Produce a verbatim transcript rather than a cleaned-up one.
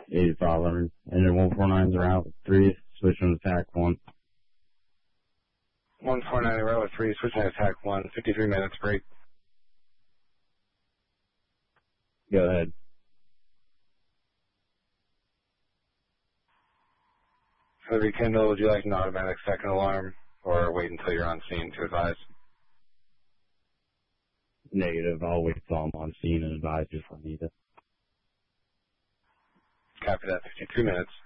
eighty-five hundred. And then one forty-nines are out with three, switching to attack one. one forty-nine around with three, switching to attack one, fifty-three minutes break. Go ahead. For the rekindle, would you like an automatic second alarm, or wait until you're on scene to advise? Negative. I'll wait till I'm on scene and advise if I need it. Copy that, fifty-two minutes.